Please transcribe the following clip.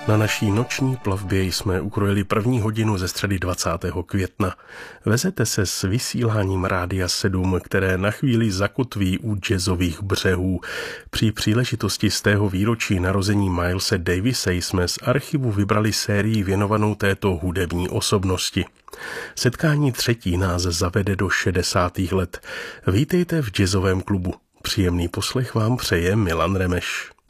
Na naší noční plavbě jsme ukrojili první hodinu ze středy 20. května. Vezete se s vysíláním Rádia 7, které na chvíli zakotví u jazzových břehů. Při příležitosti z tého výročí narození Milese Davise jsme z archivu vybrali sérii věnovanou této hudební osobnosti. Setkání třetí nás zavede do 60. let. Vítejte v jazzovém klubu. Příjemný poslech vám přeje Milan Remeš.